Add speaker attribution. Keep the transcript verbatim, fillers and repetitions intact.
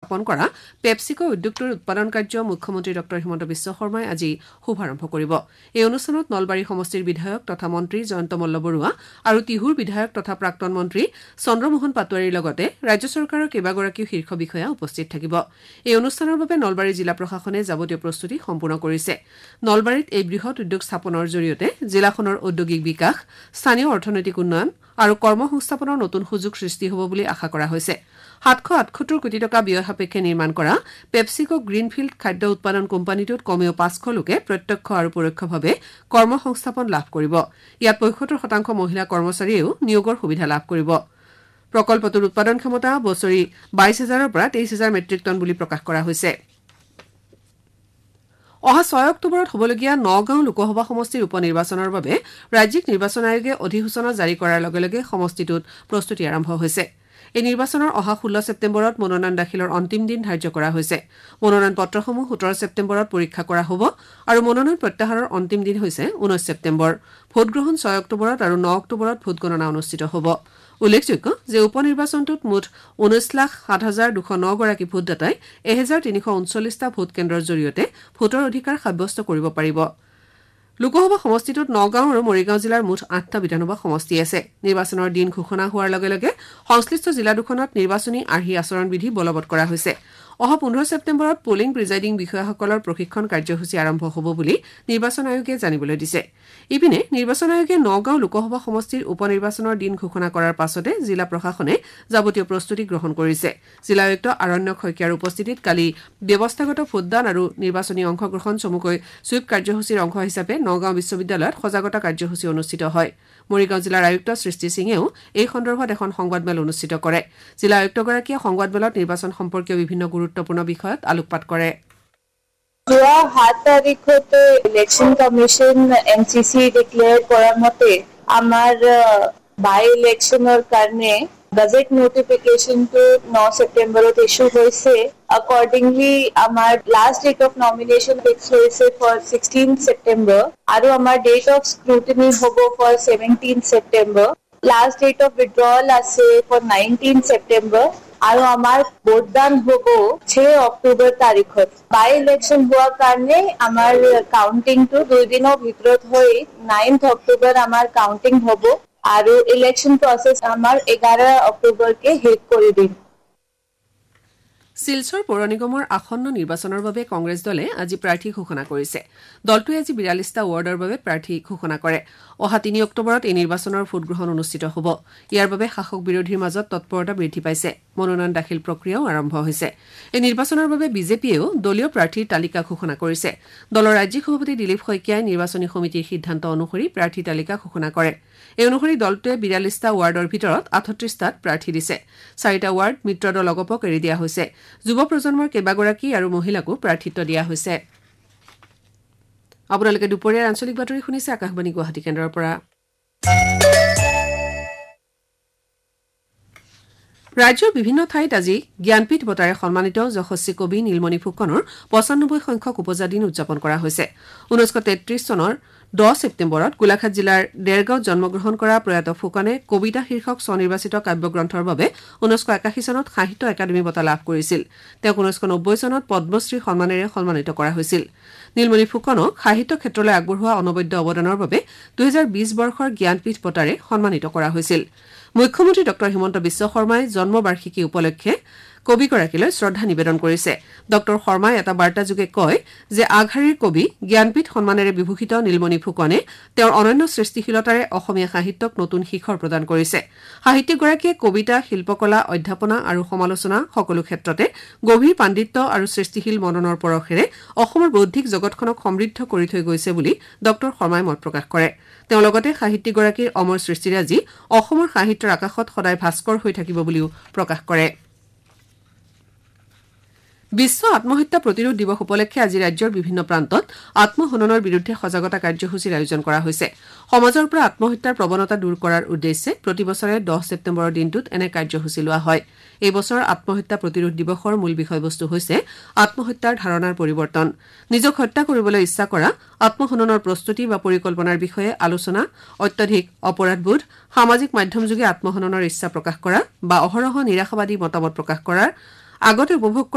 Speaker 1: স্থাপন কৰা পেপচিকো উদ্যোগটোৰ উৎপাদন কাৰ্য মুখ্যমন্ত্ৰী ডক্টৰ হিমন্ত বিশ্ব শৰ্মাই আজি শুভাৰম্ভ কৰিব এই অনুষ্ঠানত নলবাৰী সমষ্টিৰ বিধায়ক তথা মন্ত্ৰী জয়ন্ত মল্ল বৰুৱা আৰু তিহুৰ বিধায়ক তথা প্ৰাক্তন মন্ত্ৰী চন্দ্ৰমোহন পাটোৱাৰীৰ লগতে ৰাজ্য চৰকাৰৰ কেইবাগৰাকীও শীৰ্ষ বিষয়া উপস্থিত থাকিব এই অনুষ্ঠানৰ বাবে নলবাৰী জিলা প্ৰশাসনে যাৱতীয় প্ৰস্তুতি সম্পূৰ্ণ কৰিছে নলবাৰীত এই বৃহৎ উদ্যোগ স্থাপনৰ জৰিয়তে জিলাখনৰ ঔদ্যোগিক বিকাশ স্থানীয় অৰ্থনৈতিক উন্নয়ন আৰু কৰ্মসংস্থাপনৰ নতুন সুযোগ সৃষ্টি হ'ব বুলি আশা কৰা হৈছে সাতশ আঠসত্তৰ কোটি টকা ব্যয় সাপেক্ষে নিৰ্মাণ কৰা পেপচিকো গ্ৰীণফিল্ড খাদ্য উৎপাদন কোম্পানীটোত কমেও পাঁচশ লোকে প্ৰত্যক্ষ আৰু পৰোক্ষভাৱে কৰ্মসংস্থাপন লাভ কৰিব ইয়াত পঁয়সত্তৰ শতাংশ মহিলা কৰ্মচাৰীয়েও নিয়োগৰ সুবিধা লাভ কৰিব প্ৰকল্পটোৰ উৎপাদন ক্ষমতা বছৰি বাইশ হাজাৰৰ পৰা তেইশ হাজাৰ মেট্ৰিক টন বুলি প্ৰকাশ কৰা হৈছে অহা ছয় অক্টোবৰত হ'বলগীয়া নগাঁও লোকসভা সমষ্টিৰ উপ নিৰ্বাচনৰ বাবে ৰাজ্যিক নিৰ্বাচন আয়োগে অধিসূচনা জাৰি কৰাৰ লগে লগে সমষ্টিটোত প্ৰস্তুতি আৰম্ভ হৈছে এই নিৰ্বাচনৰ অহা ষোল্ল ছেপ্টেম্বৰত মনোনয়ন দাখিলৰ অন্তিম দিন ধাৰ্য কৰা হৈছে মনোনয়ন পত্ৰসমূহ সোতৰ ছেপ্টেম্বৰত পৰীক্ষা কৰা হ'ব আৰু মনোনয়ন প্ৰত্যাহাৰৰ অন্তিম দিন হৈছে ঊনৈশ ছেপ্টেম্বৰ ভোটগ্ৰহণ ছয় অক্টোবৰত আৰু ন অক্টোবৰত ভোটগণনা অনুষ্ঠিত হ'ব উল্লেখযোগ্য যে উপ নিৰ্বাচনটোত মুঠ ঊনৈশ লাখ সাত হাজাৰ দুশ ন গৰাকী ভোটদাতাই এহেজাৰ তিনিশ ঊনচল্লিছটা ভোট কেন্দ্ৰৰ জৰিয়তে ভোটৰ অধিকাৰ সাব্যস্ত কৰিব পাৰিব লোকসভা সমষ্টিটোত নগাঁও আৰু মৰিগাঁও জিলাৰ মুঠ আঠটা বিধানসভা সমষ্টি আছে নিৰ্বাচনৰ দিন ঘোষণা হোৱাৰ লগে লগে সংশ্লিষ্ট জিলা দুখনত নিৰ্বাচনী আৰ্হি আচৰণ বিধি বলবৎ কৰা হৈছে অহা পোন্ধৰ ছেপ্টেম্বৰত পোলিং প্ৰিজাইডিং বিষয়াসকলৰ প্ৰশিক্ষণ কাৰ্যসূচী আৰম্ভ হ'ব বুলি নিৰ্বাচন আয়োগে জানিবলৈ দিছে ইপিনে নিৰ্বাচন আয়োগে নগাঁও লোকসভা সমষ্টিৰ উপ নিৰ্বাচনৰ দিন ঘোষণা কৰাৰ পাছতে জিলা প্ৰশাসনে যাৱতীয় প্ৰস্তুতি গ্ৰহণ কৰিছে জিলা আয়ুক্ত আৰণ্যক শইকীয়াৰ উপস্থিতিত কালি ব্যৱস্থাগত ভোটদান আৰু নিৰ্বাচনী অংশগ্ৰহণ চমুকৈ ছুইপ কাৰ্যসূচীৰ অংশ হিচাপে নগাঁও বিশ্ববিদ্যালয়ত সজাগতা কাৰ্যসূচী অনুষ্ঠিত হয় মৰিগাঁও জিলাৰ আয়ুক্ত সৃষ্টি সিঙেও এই সন্দৰ্ভত এখন সংবাদমেল অনুষ্ঠিত কৰে জিলা আয়ুক্তগৰাকীয়ে সংবাদমেলত নিৰ্বাচন সম্পৰ্কীয় বিভিন্ন গুৰুত্বপূৰ্ণ বিষয়ত আলোকপাত কৰে
Speaker 2: যোৱা সাত তাৰিখতে election commission N C C declare কৰাৰ মতে আমাৰ বাই ইলেকশ্যনৰ কাৰণে গজেট নোটিফিকেশনটো ন ছেপ্টেম্বৰত ইছ্যু হৈছে accordingly আমাৰ last date of nomination fix হৈছে ফৰ ছিক্সটিন ছেপ্টেম্বৰ আৰু আমাৰ ডেট অফ স্ক্ৰুটিনি হ'ব for seventeen September last date of withdrawal আছে ফৰ নাইনটিন ছেপ্টেম্বৰ আৰু আমাৰ ভোটদান হ'ব ছয় অক্টোবৰ তাৰিখত বাই ইলেকশ্যন হোৱাৰ কাৰণে আমাৰ কাউণ্টিংটো দুই দিনৰ ভিতৰত হৈ নাইন্থ অক্টোবৰ আমাৰ কাউণ্টিং হ'ব আৰু ইলেকশ্যন প্ৰসেস আমাৰ এঘাৰ অক্টোবৰকে শেষ কৰি দিম
Speaker 1: শিলচৰ পৌৰ নিগমৰ আসন্ন নিৰ্বাচনৰ বাবে কংগ্ৰেছ দলে আজি প্ৰাৰ্থী ঘোষণা কৰিছে দলটোৱে আজি বিৰাল্লিছটা ৱাৰ্ডৰ বাবে প্ৰাৰ্থী ঘোষণা কৰে অহা তিনি অক্টোবৰত এই নিৰ্বাচনৰ ভোটগ্ৰহণ অনুষ্ঠিত হ'ব ইয়াৰ বাবে শাসক বিৰোধীৰ মাজত তৎপৰতা বৃদ্ধি পাইছে মনোনয়ন দাখিল প্ৰক্ৰিয়াও আৰম্ভ হৈছে এই নিৰ্বাচনৰ বাবে বিজেপিয়েও দলীয় প্ৰাৰ্থীৰ তালিকা ঘোষণা কৰিছে দলৰ ৰাজ্যিক সভাপতি দিলীপ শইকীয়াই নিৰ্বাচনী সমিতিৰ সিদ্ধান্ত অনুসৰি প্ৰাৰ্থী তালিকা ঘোষণা কৰে এই অনুসৰি দলটোৱে বিৰাল্লিছটা ৱাৰ্ডৰ ভিতৰত আঠত্ৰিশটাত প্ৰাৰ্থী দিছে চাৰিটা ৱাৰ্ড মিত্ৰ দল অগপক এৰি দিয়া হৈছে যুৱ প্ৰজন্মৰ কেইবাগৰাকী আৰু মহিলাকো প্ৰাৰ্থিত্ব দিয়া হৈছে আপোনালোকে দুপৰীয়াৰ আঞ্চলিক বাতৰি শুনিছে আকাশবাণী গুৱাহাটী কেন্দ্ৰৰ পৰা ৰাজ্যৰ বিভিন্ন ঠাইত আজি জ্ঞানপীঠ বঁটাৰে সন্মানিত যশস্বী কবি নীলমণি ফুকনৰ পঁচানব্বৈ সংখ্যক উপজা দিন উদযাপন কৰা হৈছে ঊনৈছশ তেত্ৰিশ চনৰ দহ ছেপ্টেম্বৰত গোলাঘাট জিলাৰ ডেৰগাঁৱত জন্মগ্ৰহণ কৰা প্ৰয়াত ফুকনে কবিতা শীৰ্ষক স্বনিৰ্বাচিত কাব্যগ্ৰন্থৰ বাবে ঊনৈছশ একাশী চনত সাহিত্য একাডেমী বঁটা লাভ কৰিছিল তেওঁক ঊনৈছশ নব্বৈ চনত পদ্মশ্ৰী সন্মানেৰে সন্মানিত কৰা হৈছিল নীলমণি ফুকনক সাহিত্য ক্ষেত্ৰলৈ আগবঢ়োৱা অনবদ্য অৱদানৰ বাবে দুহেজাৰ বিশ বৰ্ষৰ জ্ঞানপীঠ বঁটাৰে সন্মানিত কৰা হৈছিল মুখ্যমন্ত্ৰী ডক্টৰ হিমন্ত বিশ্ব শৰ্মাই জন্মবাৰ্ষিকী উপলক্ষে কবিগৰাকীলৈ শ্ৰদ্ধা নিবেদন কৰিছে ডক্টৰ শৰ্মাই এটা বাৰ্তাযোগে কয় যে আগশাৰীৰ কবি জ্ঞানপীঠ সন্মানেৰে বিভূষিত নীলমণি ফুকনে তেওঁৰ অনন্য সৃষ্টিশীলতাৰে অসমীয়া সাহিত্যক নতুন শিখৰ প্ৰদান কৰিছে সাহিত্যিকগৰাকীয়ে কবিতা শিল্পকলা অধ্যাপনা আৰু সমালোচনা সকলো ক্ষেত্ৰতে গভীৰ পাণ্ডিত্য আৰু সৃষ্টিশীল মননৰ পৰশেৰে অসমৰ বৌদ্ধিক জগতখনক সমৃদ্ধ কৰি থৈ গৈছে বুলি ডক্টৰ শৰ্মাই মত প্ৰকাশ কৰে তেওঁ লগতে সাহিত্যিকগৰাকীৰ অমৰ সৃষ্টিৰাজি অসমৰ সাহিত্যৰ আকাশত সদায় ভাস্কৰ হৈ থাকিব বুলিও প্ৰকাশ কৰে বিশ্ব আত্মহত্যা প্ৰতিৰোধ দিৱস উপলক্ষে আজি ৰাজ্যৰ বিভিন্ন প্ৰান্তত আত্মহননৰ বিৰুদ্ধে সজাগতা কাৰ্যসূচীৰ আয়োজন কৰা হৈছে সমাজৰ পৰা আত্মহত্যাৰ প্ৰৱণতা দূৰ কৰাৰ উদ্দেশ্যে প্ৰতি বছৰে দহ ছেপ্টেম্বৰৰ দিনটোত এনে কাৰ্যসূচী লোৱা হয় এই বছৰ আত্মহত্যা প্ৰতিৰোধ দিৱসৰ মূল বিষয়বস্তু হৈছে আত্মহত্যাৰ ধাৰণাৰ পৰিৱৰ্তন নিজক হত্যা কৰিবলৈ ইচ্ছা কৰা আত্মহননৰ প্ৰস্তুতি বা পৰিকল্পনাৰ বিষয়ে আলোচনা অত্যাধিক অপৰাধবোধ সামাজিক মাধ্যমযোগে আত্মহননৰ ইচ্ছা প্ৰকাশ কৰা বা অহৰহ নিৰাশাবাদী মতামত প্ৰকাশ কৰাৰ আগতে উপভোগ